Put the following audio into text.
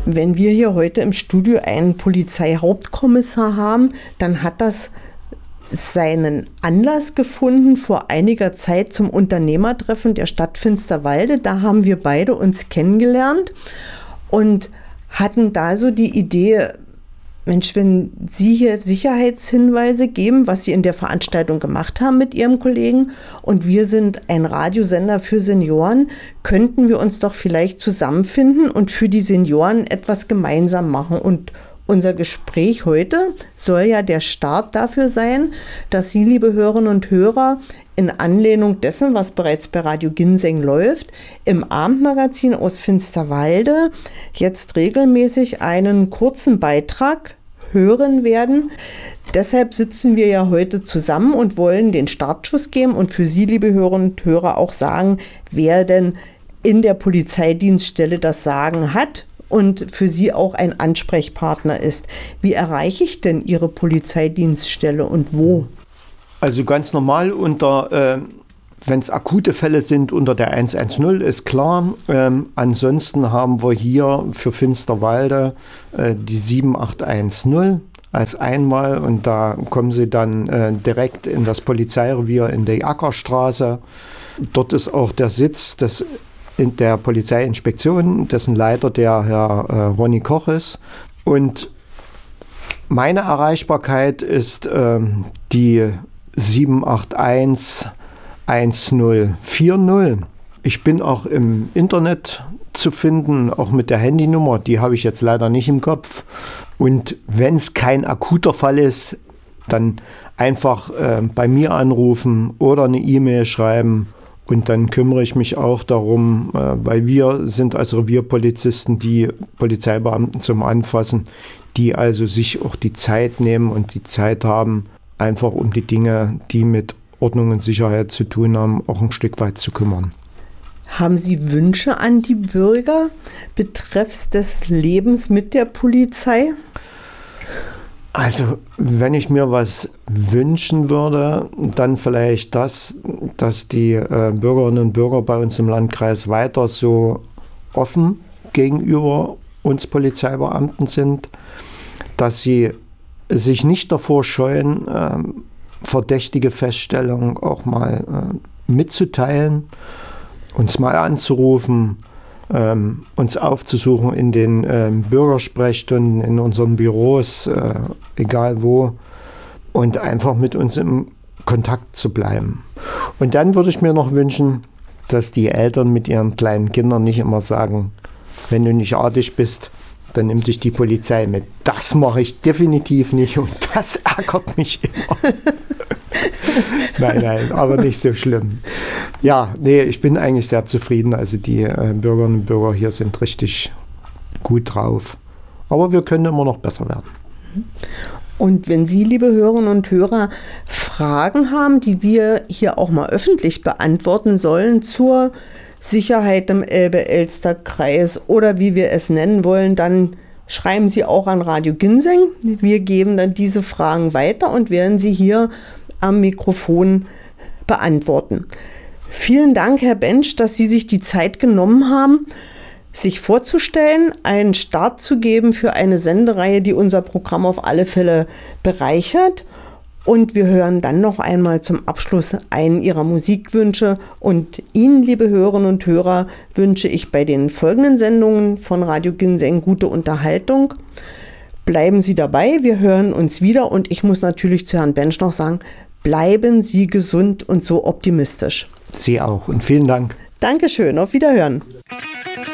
Wenn wir hier heute im Studio einen Polizeihauptkommissar haben, dann hat das seinen Anlass gefunden vor einiger Zeit zum Unternehmertreffen der Stadt Finsterwalde. Da haben wir beide uns kennengelernt und hatten da so die Idee, Mensch, wenn Sie hier Sicherheitshinweise geben, was Sie in der Veranstaltung gemacht haben mit Ihrem Kollegen, und wir sind ein Radiosender für Senioren, könnten wir uns doch vielleicht zusammenfinden und für die Senioren etwas gemeinsam machen. Und unser Gespräch heute soll ja der Start dafür sein, dass Sie, liebe Hörerinnen und Hörer, in Anlehnung dessen, was bereits bei Radio Ginseng läuft, im Abendmagazin aus Finsterwalde jetzt regelmäßig einen kurzen Beitrag hören werden. Deshalb sitzen wir ja heute zusammen und wollen den Startschuss geben und für Sie, liebe Hörerinnen und Hörer, auch sagen, wer denn in der Polizeidienststelle das Sagen hat und für Sie auch ein Ansprechpartner ist. Wie erreiche ich denn Ihre Polizeidienststelle und wo? Also ganz normal wenn es akute Fälle sind, unter der 110 ist klar. Ansonsten haben wir hier für Finsterwalde die 7810 als Einwahl und da kommen Sie dann direkt in das Polizeirevier in die Ackerstraße. Dort ist auch der Sitz in der Polizeiinspektion, dessen Leiter der Herr Ronny Koch ist. Und meine Erreichbarkeit ist die 781 1040. Ich bin auch im Internet zu finden, auch mit der Handynummer, die habe ich jetzt leider nicht im Kopf. Und wenn es kein akuter Fall ist, dann einfach bei mir anrufen oder eine E-Mail schreiben und dann kümmere ich mich auch darum, weil wir sind als Revierpolizisten die Polizeibeamten zum Anfassen, die also sich auch die Zeit nehmen und die Zeit haben, einfach um die Dinge, die mit Ordnung und Sicherheit zu tun haben, auch ein Stück weit zu kümmern. Haben Sie Wünsche an die Bürger betreffs des Lebens mit der Polizei? Also, wenn ich mir was wünschen würde, dann vielleicht das, dass die Bürgerinnen und Bürger bei uns im Landkreis weiter so offen gegenüber uns Polizeibeamten sind, dass sie sich nicht davor scheuen, verdächtige Feststellungen auch mal mitzuteilen, uns mal anzurufen, uns aufzusuchen in den Bürgersprechstunden, in unseren Büros, egal wo, und einfach mit uns im Kontakt zu bleiben. Und dann würde ich mir noch wünschen, dass die Eltern mit ihren kleinen Kindern nicht immer sagen, wenn du nicht artig bist, dann nimmt dich die Polizei mit. Das mache ich definitiv nicht und das ärgert mich immer. Nein, aber nicht so schlimm. Ja, nee, ich bin eigentlich sehr zufrieden. Also die Bürgerinnen und Bürger hier sind richtig gut drauf. Aber wir können immer noch besser werden. Und wenn Sie, liebe Hörerinnen und Hörer, Fragen haben, die wir hier auch mal öffentlich beantworten sollen zur Sicherheit im Elbe-Elster-Kreis oder wie wir es nennen wollen, dann schreiben Sie auch an Radio Ginseng. Wir geben dann diese Fragen weiter und werden sie hier am Mikrofon beantworten. Vielen Dank, Herr Bensch, dass Sie sich die Zeit genommen haben, sich vorzustellen, einen Start zu geben für eine Sendereihe, die unser Programm auf alle Fälle bereichert. Und wir hören dann noch einmal zum Abschluss einen Ihrer Musikwünsche. Und Ihnen, liebe Hörerinnen und Hörer, wünsche ich bei den folgenden Sendungen von Radio Ginseng gute Unterhaltung. Bleiben Sie dabei, wir hören uns wieder. Und ich muss natürlich zu Herrn Bensch noch sagen, bleiben Sie gesund und so optimistisch. Sie auch und vielen Dank. Dankeschön, auf Wiederhören.